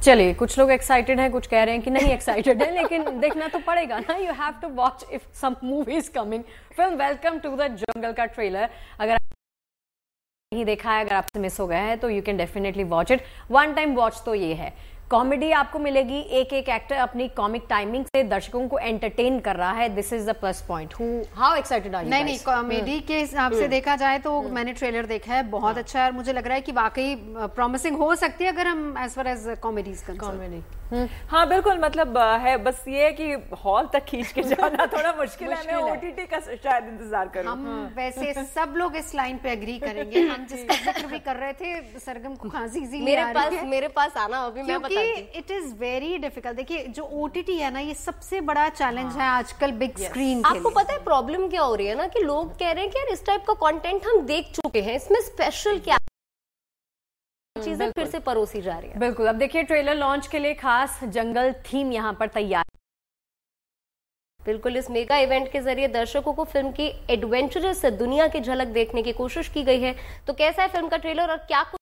चलिए, कुछ लोग एक्साइटेड हैं, कुछ कह रहे हैं कि नहीं एक्साइटेड है, लेकिन देखना तो पड़ेगा ना। You have to watch if some movie is coming. Film welcome to the jungle का ट्रेलर अगर नहीं देखा है, अगर आपसे मिस हो गया है तो you can definitely watch it. One time watch तो ये है, कॉमेडी आपको मिलेगी, एक एक एक्टर अपनी कॉमिक टाइमिंग से दर्शकों को एंटरटेन कर रहा है। This is the plus point. How excited are you? नहीं, कॉमेडी के हिसाब से देखा जाए तो मैंने ट्रेलर देखा है, बहुत अच्छा है और मुझे लग रहा है कि वाकई प्रॉमिसिंग हो सकती है अगर हम as far as comedy comedy. हाँ बिल्कुल, मतलब है, बस ये है कि हॉल तक खींच के जाना थोड़ा मुश्किल है। मैं ओटीटी का शायद इंतजार करूं। हम वैसे सब लोग इस लाइन पे एग्री करेंगे। हम जिसका जिक्र भी कर रहे थे, सरगम को खांसी मेरे पास आना अभी मैं बताती हूं। It is very difficult. देखिए, जो ओटीटी है ना, ये सबसे बड़ा चैलेंज है आजकल बिग स्क्रीन के आपको लिए। पता है प्रॉब्लम क्या हो रही है ना, कि लोग कह रहे हैं कि यार इस टाइप का कंटेंट हम देख चुके हैं, इसमें स्पेशल क्या चीजें फिर से परोसी जा रही है। बिल्कुल। अब देखिए, ट्रेलर लॉन्च के लिए खास जंगल थीम यहाँ पर तैयार। बिल्कुल, इस मेगा इवेंट के जरिए दर्शकों को फिल्म की एडवेंचरस दुनिया की झलक देखने की कोशिश की गई है। तो कैसा है फिल्म का ट्रेलर और क्या